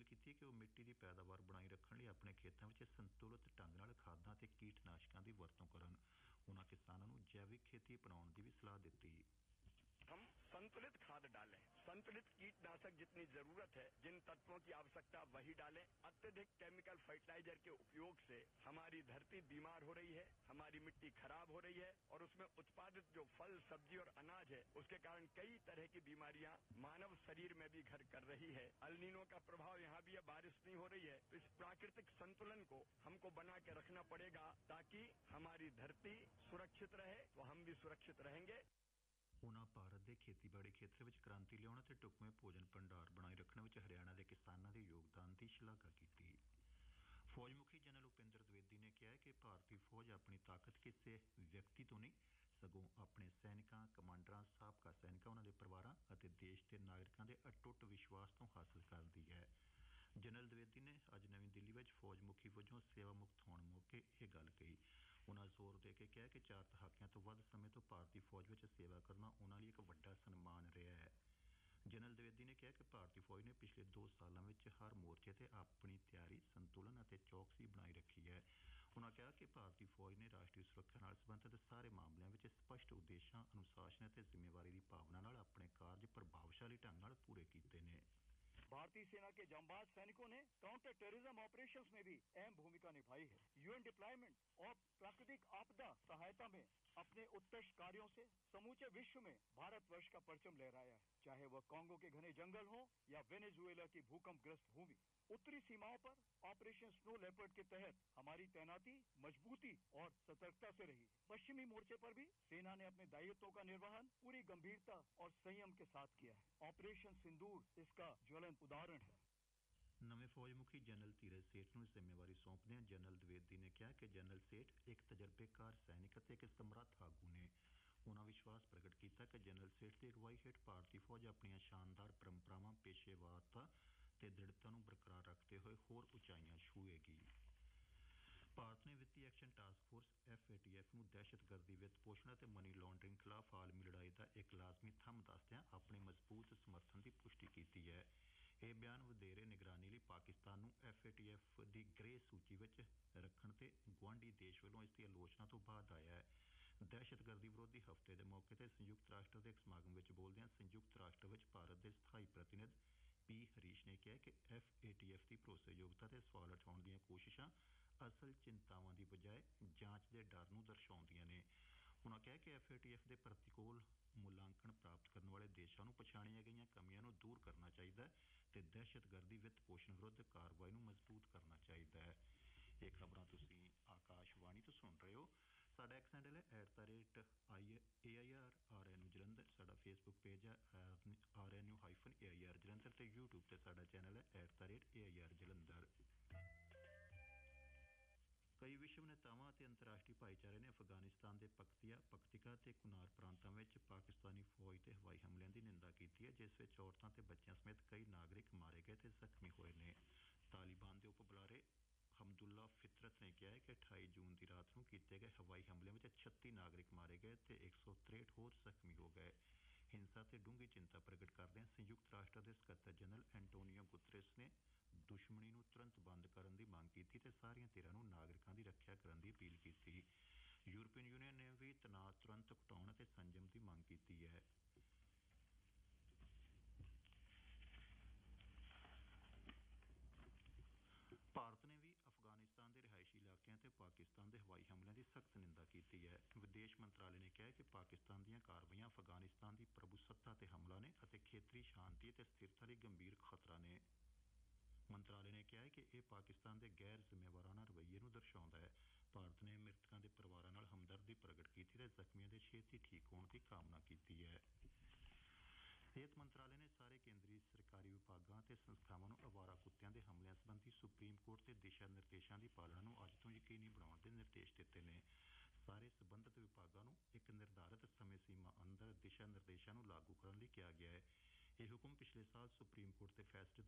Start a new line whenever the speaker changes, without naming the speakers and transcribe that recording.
की कि वह मिट्टी की पैदावार बनाई रखने लिए अपने खेतों में संतुलित ढंग नाल खादां ते कीटनाशकों की वरतों करन। उन्होंने किसानों को जैविक खेती अपनाने की भी सलाह दी।
हम संतुलित खाद डालें, संतुलित कीटनाशक जितनी जरूरत है, जिन तत्वों की आवश्यकता वही डालें। अत्यधिक केमिकल फर्टिलाइजर के उपयोग से हमारी धरती बीमार हो रही है, हमारी मिट्टी खराब हो रही है और उसमें उत्पादित जो फल, सब्जी और अनाज है उसके कारण कई तरह की बीमारियां मानव शरीर में भी घर कर रही है। अल्नीनो का प्रभाव यहाँ भी है, बारिश नहीं हो रही है, तो इस प्राकृतिक संतुलन को हमको बना के रखना पड़ेगा ताकि हमारी धरती सुरक्षित रहे तो हम भी सुरक्षित रहेंगे।
उन्होंने भारत के खेतीबाड़ी खेत्र में क्रांति लियाने ते ढुकवें भोजन भंडार बनाए रखने में हरियाणा के किसानों के योगदान की शलाघा की। फौज मुखी जनरल उपेंद्र द्विवेदी ने कहा कि भारतीय फौज अपनी ताकत किसी व्यक्ति तो नहीं सगों अपने सैनिकों, कमांडर, साबका सैनिकों, उन्होंने परिवारों और देश के नागरिकों के अटुट विश्वास तो हासिल करती है। जनरल द्विवेदी ने अज नवी दिल्ली में फौज मुखी वजों सेवा मुक्त होने मौके यह गल कही। उन्होंने जोर दे के कहा कि 4 दहाकियां तो वध समय तो भारतीय फौज में सेवा करना उन्होंने लिए एक वड्डा सन्मान रहा है। जनरल द्विवेदी ने कहा कि भारतीय फौज ने पिछले 2 सालों में हर मोर्चे से अपनी तैयारी, संतुलन और चौकसी बनाई रखी है। उन्होंने कहा कि भारतीय फौज ने राष्ट्रीय सुरक्षा नाल संबंधित सारे मामलों में स्पष्ट उद्देश्यों, अनुशासन और जिम्मेवारी की भावना नाल अपने कार्य प्रभावशाली ढंग नाल पूरे किए हैं।
भारतीय सेना के जांबाज सैनिकों ने काउंटर टेररिज्म ऑपरेशंस में भी अहम भूमिका निभाई है। यूएन डिप्लॉयमेंट और प्राकृतिक आपदा सहायता में अपने उत्कृष्ट कार्यों से समूचे विश्व में भारतवर्ष का परचम लहराया है, चाहे वह कांगो के घने जंगल हो या वेनेजुएला की भूकंपग्रस्त भूमि। उत्तरी सीमाओं पर ऑपरेशन स्नो लेपर्ड के तहत हमारी तैनाती मजबूती और सतर्कता से रही। पश्चिमी मोर्चे पर भी सेना ने अपने दायित्वों का निर्वहन पूरी गंभीरता और संयम के साथ किया है। ऑपरेशन सिंदूर इसका ज्वलंत उदाहरण है।
नवे फौज मुखी जनरल धीरज सेठ को जिम्मेवारी सौंपदे जनरल द्विवेदी ने कहा कि जनरल सेठ एक तजर्बेकार सैनिक और एक समर्थ आगू ने। उन्होंने विश्वास प्रगट किया कि जनरल सेठ की अगवाई हेठ भारतीय फौज अपन शानदार परंपरावां, पेशेवरता ते दृढ़ता को बरकरार रखते हुए होर उचाइयां छूएगी। भारत ने वित्तीय एक्शन टास्क फोर्स FATF को दहशतगर्दी, वित्त पोषण और मनी लॉन्ड्रिंग खिलाफ आलमी लड़ाई का एक लाजमी थंम दसदियां अपने मजबूत समर्थन की पुष्टि की है। यह बयान वधेरे निगरानी लिए पाकिस्तान को FATF की ग्रे सूची में रखने ते गुआढ़ी देश वालों इसकी आलोचना तो बाद आया है। दहशतगर्दी विरोधी हफ्ते के मौके पर संयुक्त राष्ट्र के एक समागम में बोलदे संयुक्त राष्ट्र में भारत के स्थाई प्रतिनिधि P हरीश ने कहा कि FATF की भरोसेयोग्यता से सवाल उठाने दी कोशिशां असल चिंतावां की बजाय जांच के डर को दर्शाउंदियां ने। उन्होंने कहा कि FATF के प्रतिकूल मुलांकन प्राप्त करने वाले देशों को पछाणियां गई कमियां को दूर करना चाहिए ते दहशतगर्दी, वित्त पोषण विरुद्ध कार्रवाई को मजबूत करना चाहिए है। ये खबरां तुसीं आकाशवाणी तो सुन रहे हो। साडा एक्स हैंडल है @AIRRN जलंधर, साडा फेसबुक पेज है RNU-AIR जलंधर ते यूट्यूब ते साडा चैनल है @AIR जलंधर। कई विश्व नेतावां ते अंतर्राष्ट्रीय भाईचारे ने अफगानिस्तान के पख्तिका ते कुनार प्रांतां में पाकिस्तानी फौज के हवाई हमलों की निंदा की है, जिस विच औरतां ते बच्चों समेत कई नागरिक मारे गए ते जख्मी हुए ने। तालिबान के उप बुलारे हमदुल्ला फितरत ने कहा है कि 28 जून की रात को किए गए हवाई हमलों में 36 नागरिक मारे गए ते 163 होर जख्मी हो गए। हिंसा से डूंगी चिंता प्रगट करदे संयुक्त राष्ट्र के सकत्तर जनरल एंटोनियो गुतरेस ने दुश्मनी को तुरंत बंद करने की मांग की ते सारियां धिरां नूं नागरिकां की रक्षा करने की अपील की। यूरोपीयन यूनियन ने भी तनाव तुरंत घटाउण ते संयम की मांग की है। भारत ने भी अफगानिस्तान के रिहायशी इलाकों ते पाकिस्तान के हवाई हमलों की सख्त निंदा की है। विदेश मंत्रालय ने कहा कि पाकिस्तान दी कार्रवाइयां अफगानिस्तान की प्रभुसत्ता ते हमला ने अते खेतरी शांति ते स्थिरता ਲਈ गंभीर खतरा ने। मंत्रालय ने कहा है कि यह पाकिस्तान के गैर जिम्मेवाराना रवैये को दर्शाता है। भारत ने मृतकों के परिवारों नाल हमदर्दी प्रगट की ते जख्मियों के छेती ठीक होने की कामना की है। सेहत मंत्रालय ने सारे केंद्रीय सरकारी विभागों ते संस्थावां नूं आवारा कुत्तियां के हमलों संबंधी सुप्रीम कोर्ट के दिशा निर्देशों की पालना नूं अज तो यकीनी बनाने के निर्देश दिते हैं। सारे संबंधित विभागों नूं एक निर्धारित समय सीमा अंदर दिशा निर्देशों को लागू करने लिए कहा गया है। यह हुक्म पिछले साल सुप्रीम कोर्ट के फैसले